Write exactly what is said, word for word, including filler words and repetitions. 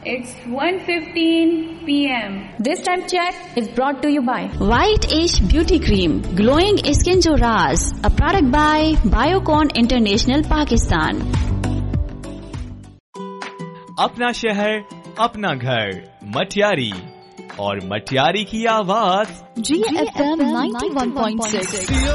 It's one fifteen p m This time check is brought to you by White Age Beauty Cream, Glowing Skin Jo Raaz, a product by Biocon International Pakistan. अपना शहर, अपना घर, मटियारी और मटियारी की आवाज जी F M ninety one point six.